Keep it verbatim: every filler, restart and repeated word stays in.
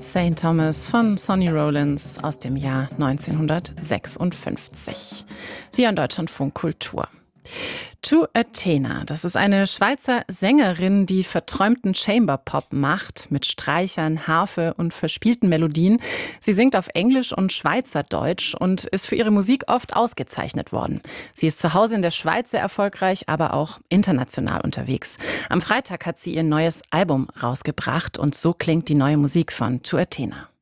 Saint Thomas von Sonny Rollins aus dem Jahr neunzehnhundertsechsundfünfzig. Sie an Deutschlandfunk Kultur. To Athena, das ist eine Schweizer Sängerin, die verträumten Chamber-Pop macht, mit Streichern, Harfe und verspielten Melodien. Sie singt auf Englisch und Schweizerdeutsch und ist für ihre Musik oft ausgezeichnet worden. Sie ist zu Hause in der Schweiz sehr erfolgreich, aber auch international unterwegs. Am Freitag hat sie ihr neues Album rausgebracht und so klingt die neue Musik von To Athena.